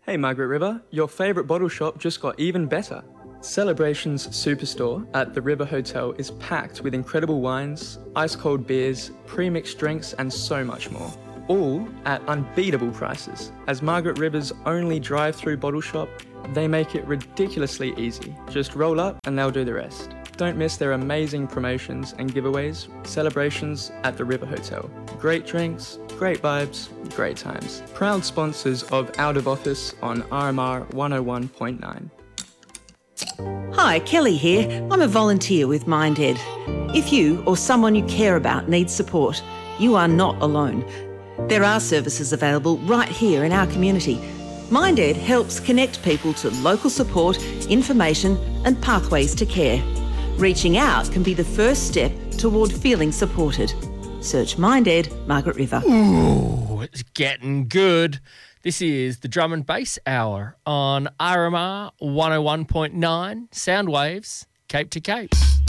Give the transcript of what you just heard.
Hey Margaret River, your favourite bottle shop just got even better. Celebrations Superstore at the River Hotel is packed with incredible wines, ice-cold beers, pre-mixed drinks and so much more. All at unbeatable prices. As Margaret River's only drive-through bottle shop, they make it ridiculously easy. Just roll up and they'll do the rest. Don't miss their amazing promotions and giveaways. Celebrations at the River Hotel. Great drinks, great vibes, great times. Proud sponsors of Out of Office on RMR 101.9. Hi, Kelly here. I'm a volunteer with MindEd. If you or someone you care about needs support, you are not alone. There are services available right here in our community. MindEd helps connect people to local support, information and pathways to care. Reaching out can be the first step toward feeling supported. Search MindEd, Margaret River. Ooh, it's getting good. This is the Drum and Bass Hour on RMR 101.9 Sound Waves, Cape to Cape.